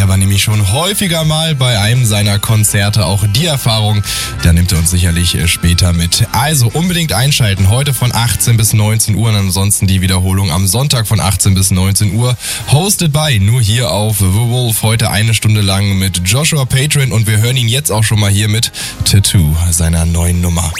Er war nämlich schon häufiger mal bei einem seiner Konzerte. Auch die Erfahrung, da nimmt er uns sicherlich später mit. Also unbedingt einschalten. Heute von 18 bis 19 Uhr und ansonsten die Wiederholung am Sonntag von 18 bis 19 Uhr. Hosted by, nur hier auf The Wolf. Heute eine Stunde lang mit Joshua Patron und wir hören ihn jetzt auch schon mal hier mit Tattoo, seiner neuen Nummer.